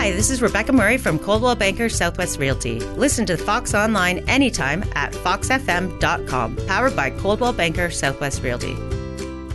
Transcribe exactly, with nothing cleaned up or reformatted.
Hi, this is Rebecca Murray from Coldwell Banker Southwest Realty. Listen to Fox online anytime at fox f m dot com. Powered by Coldwell Banker Southwest Realty.